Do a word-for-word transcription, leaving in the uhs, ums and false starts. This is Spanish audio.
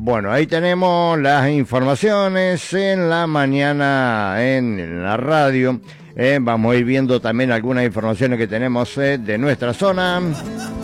Bueno, ahí tenemos las informaciones en la mañana en la radio. Eh, vamos a ir viendo también algunas informaciones que tenemos eh, de nuestra zona.